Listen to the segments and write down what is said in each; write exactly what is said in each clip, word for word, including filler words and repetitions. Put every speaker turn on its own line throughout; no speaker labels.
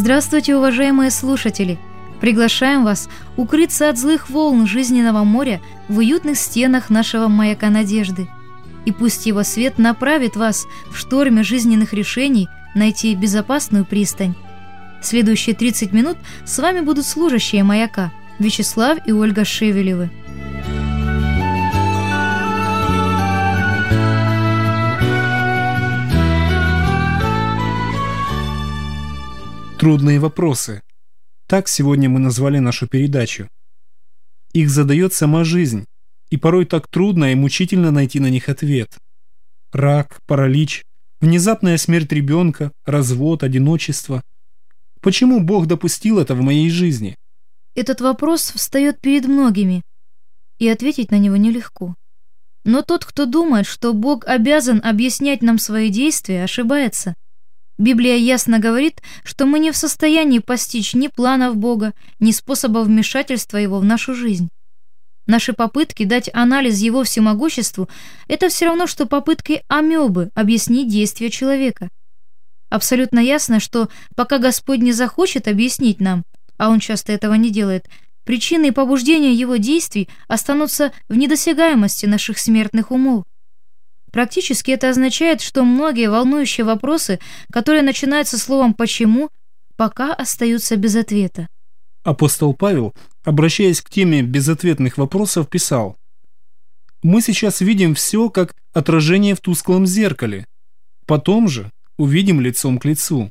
Здравствуйте, уважаемые слушатели! Приглашаем вас укрыться от злых волн жизненного моря в уютных стенах нашего маяка надежды. И пусть его свет направит вас в шторме жизненных решений найти безопасную пристань. Следующие тридцать минут с вами будут служащие маяка Вячеслав и Ольга Шевелевы.
Трудные вопросы. Так сегодня мы назвали нашу передачу. Их задает сама жизнь, и порой так трудно и мучительно найти на них ответ. Рак, паралич, внезапная смерть ребенка, развод, одиночество. Почему Бог допустил это в моей жизни?
Этот вопрос встает перед многими, и ответить на него нелегко. Но тот, кто думает, что Бог обязан объяснять нам свои действия, ошибается. Библия ясно говорит, что мы не в состоянии постичь ни планов Бога, ни способов вмешательства Его в нашу жизнь. Наши попытки дать анализ Его всемогуществу – это все равно, что попытки амебы объяснить действия человека. Абсолютно ясно, что пока Господь не захочет объяснить нам, а Он часто этого не делает, причины и побуждения Его действий останутся в недосягаемости наших смертных умов. Практически это означает, что многие волнующие вопросы, которые начинаются словом «почему», пока остаются без ответа.
Апостол Павел, обращаясь к теме безответных вопросов, писал: «Мы сейчас видим все, как отражение в тусклом зеркале. Потом же увидим лицом к лицу.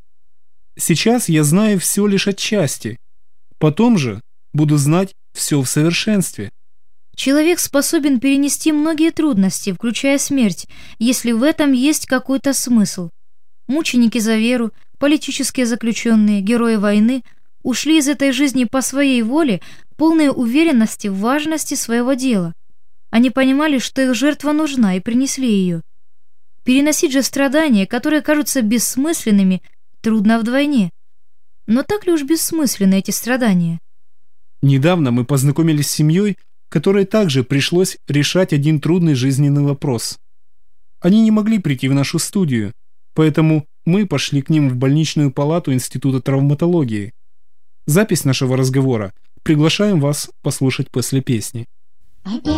Сейчас я знаю все лишь отчасти. Потом же буду знать все в совершенстве».
Человек способен перенести многие трудности, включая смерть, если в этом есть какой-то смысл. Мученики за веру, политические заключенные, герои войны ушли из этой жизни по своей воле, полной уверенности в важности своего дела. Они понимали, что их жертва нужна, и принесли ее. Переносить же страдания, которые кажутся бессмысленными, трудно вдвойне. Но так ли уж бессмысленны эти страдания?
Недавно мы познакомились с семьей, которой также пришлось решать один трудный жизненный вопрос. Они не могли прийти в нашу студию, поэтому мы пошли к ним в больничную палату Института травматологии. Запись нашего разговора приглашаем вас послушать после песни.